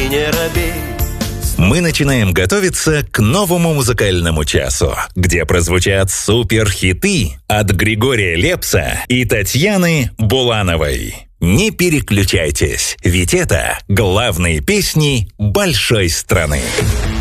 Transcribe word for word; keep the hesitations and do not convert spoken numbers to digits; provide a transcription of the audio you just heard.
и не робей. Мы начинаем готовиться к новому музыкальному часу, где прозвучат суперхиты от Григория Лепса и Татьяны Булановой. Не переключайтесь, ведь это главные песни большой страны.